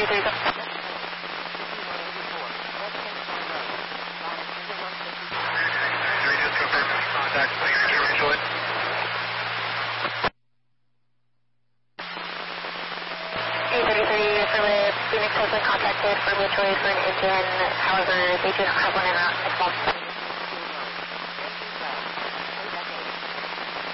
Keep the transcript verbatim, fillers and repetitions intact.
thirty-three, go. Contact, enjoy. eight thirty-three, affirmative. Phoenix has been contacted for mutual aid for an engine. However, they do not have one in a small